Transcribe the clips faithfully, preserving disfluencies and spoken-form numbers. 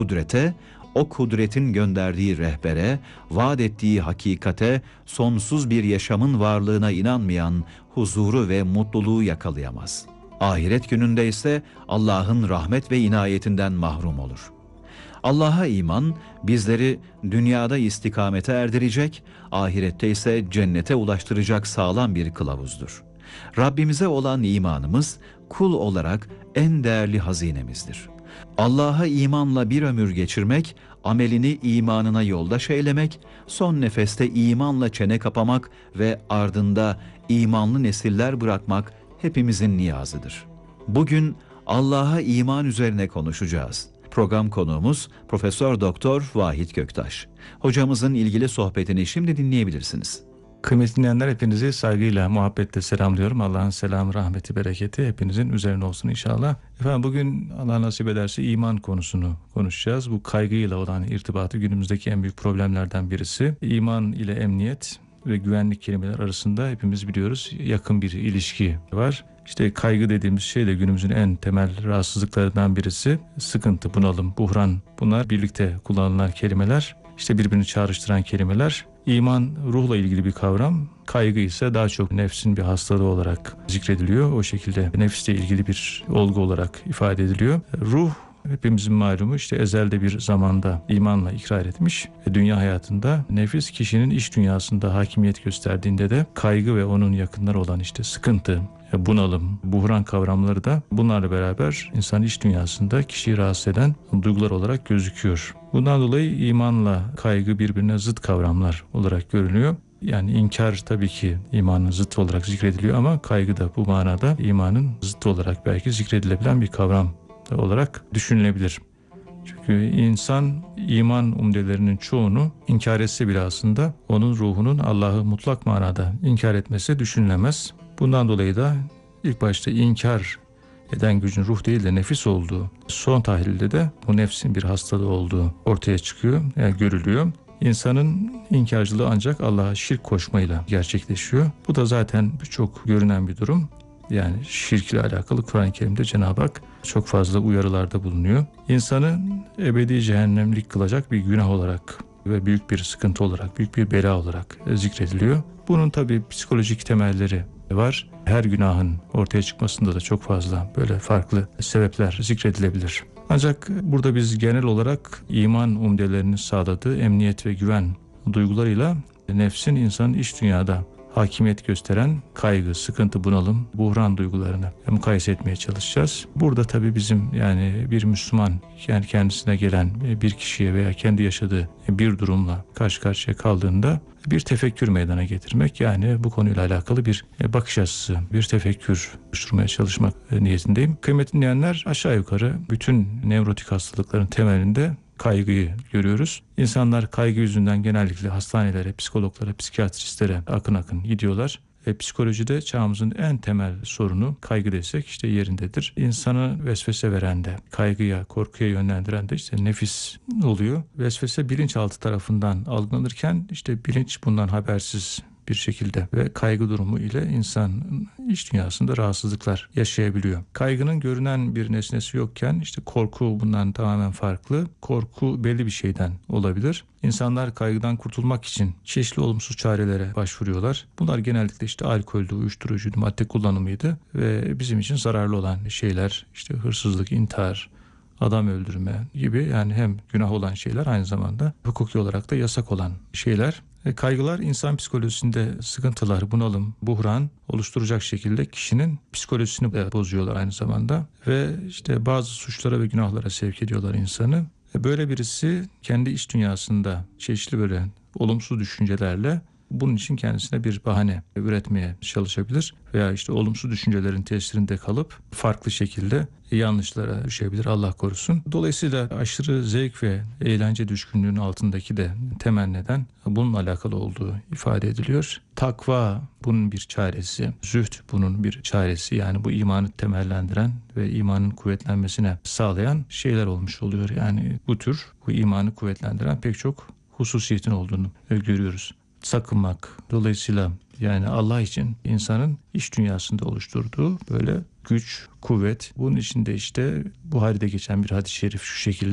kudrete, o kudretin gönderdiği rehbere, vaat ettiği hakikate, sonsuz bir yaşamın varlığına inanmayan huzuru ve mutluluğu yakalayamaz. Ahiret gününde ise Allah'ın rahmet ve inayetinden mahrum olur. Allah'a iman bizleri dünyada istikamete erdirecek, ahirette ise cennete ulaştıracak sağlam bir kılavuzdur. Rabbimize olan imanımız kul olarak en değerli hazinemizdir. Allah'a imanla bir ömür geçirmek, amelini imanına yoldaş eylemek, son nefeste imanla çene kapamak ve ardında imanlı nesiller bırakmak hepimizin niyazıdır. Bugün Allah'a iman üzerine konuşacağız. Program konuğumuz Profesör Doktor Vahit Göktaş. Hocamızın ilgili sohbetini şimdi dinleyebilirsiniz. Kıymetli dinleyenler, hepinizi saygıyla, muhabbetle selamlıyorum. Allah'ın selamı, rahmeti, bereketi hepinizin üzerine olsun inşallah. Efendim, bugün Allah nasip ederse iman konusunu konuşacağız. Bu kaygıyla olan irtibatı günümüzdeki en büyük problemlerden birisi. İman ile emniyet ve güvenlik kelimeler arasında hepimiz biliyoruz yakın bir ilişki var. İşte kaygı dediğimiz şey de günümüzün en temel rahatsızlıklarından birisi. Sıkıntı, bunalım, buhran, bunlar birlikte kullanılan kelimeler. İşte birbirini çağrıştıran kelimeler. İman ruhla ilgili bir kavram. Kaygı ise daha çok nefsin bir hastalığı olarak zikrediliyor. O şekilde nefisle ilgili bir olgu olarak ifade ediliyor. Ruh, hepimizin malumu, işte ezelde bir zamanda imanla ikrar etmiş ve dünya hayatında nefis kişinin iç dünyasında hakimiyet gösterdiğinde de kaygı ve onun yakınları olan işte sıkıntı, bunalım, buhran kavramları da bunlarla beraber insan iç dünyasında kişiyi rahatsız eden duygular olarak gözüküyor. Bundan dolayı imanla kaygı birbirine zıt kavramlar olarak görünüyor. Yani inkar tabii ki imanın zıttı olarak zikrediliyor ama kaygı da bu manada imanın zıttı olarak belki zikredilebilen bir kavram olarak düşünülebilir. Çünkü insan iman umdelerinin çoğunu inkar etse bile aslında onun ruhunun Allah'ı mutlak manada inkar etmesi düşünülemez. Bundan dolayı da ilk başta inkar eden gücün ruh değil de nefis olduğu, son tahlilde de bu nefsin bir hastalığı olduğu ortaya çıkıyor, yani görülüyor. İnsanın inkarcılığı ancak Allah'a şirk koşmayla gerçekleşiyor. Bu da zaten çok görünen bir durum. Yani şirk ile alakalı Kur'an-ı Kerim'de Cenab-ı Hak çok fazla uyarılarda bulunuyor. İnsanı ebedi cehennemlik kılacak bir günah olarak ve büyük bir sıkıntı olarak, büyük bir bela olarak zikrediliyor. Bunun tabii psikolojik temelleri var. Her günahın ortaya çıkmasında da çok fazla böyle farklı sebepler zikredilebilir. Ancak burada biz genel olarak iman umdelerinin sağladığı emniyet ve güven duygularıyla nefsin insanın iç dünyada hakimiyet gösteren kaygı, sıkıntı, bunalım, buhran duygularını mukayese etmeye çalışacağız. Burada tabii bizim, yani bir Müslüman, yani kendisine gelen bir kişiye veya kendi yaşadığı bir durumla karşı karşıya kaldığında bir tefekkür meydana getirmek, yani bu konuyla alakalı bir bakış açısı, bir tefekkür oluşturmaya çalışmak niyetindeyim. Kıymetli dinleyenler, aşağı yukarı bütün nevrotik hastalıkların temelinde kaygıyı görüyoruz. İnsanlar kaygı yüzünden genellikle hastanelere, psikologlara, psikiyatristlere akın akın gidiyorlar. E, psikolojide çağımızın en temel sorunu kaygı desek işte yerindedir. İnsanı vesvese veren de, kaygıya, korkuya yönlendiren de işte nefis oluyor. Vesvese bilinçaltı tarafından algılanırken işte bilinç bundan habersiz bir şekilde ve kaygı durumu ile insan iç dünyasında rahatsızlıklar yaşayabiliyor. Kaygının görünen bir nesnesi yokken işte korku bundan tamamen farklı. Korku belli bir şeyden olabilir. İnsanlar kaygıdan kurtulmak için çeşitli olumsuz çarelere başvuruyorlar. Bunlar genellikle işte alkoldü, uyuşturucuydu, madde kullanımıydı ve bizim için zararlı olan şeyler, işte hırsızlık, intihar, adam öldürme gibi, yani hem günah olan şeyler aynı zamanda hukuki olarak da yasak olan şeyler. E, kaygılar insan psikolojisinde sıkıntılar, bunalım, buhran oluşturacak şekilde kişinin psikolojisini bozuyorlar aynı zamanda ve işte bazı suçlara ve günahlara sevk ediyorlar insanı. E, böyle birisi kendi iç dünyasında çeşitli böyle olumsuz düşüncelerle bunun için kendisine bir bahane üretmeye çalışabilir veya işte olumsuz düşüncelerin tesirinde kalıp farklı şekilde yanlışlara düşebilir, Allah korusun. Dolayısıyla aşırı zevk ve eğlence düşkünlüğünün altındaki de temel neden bununla alakalı olduğu ifade ediliyor. Takva bunun bir çaresi, zühd bunun bir çaresi, yani bu imanı temellendiren ve imanın kuvvetlenmesine sağlayan şeyler olmuş oluyor. Yani bu tür bu imanı kuvvetlendiren pek çok hususiyetin olduğunu görüyoruz. Sakınmak, dolayısıyla yani Allah için insanın iç dünyasında oluşturduğu böyle güç, kuvvet, bunun içinde işte Buhari'de geçen bir hadis-i şerif şu şekilde: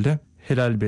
helal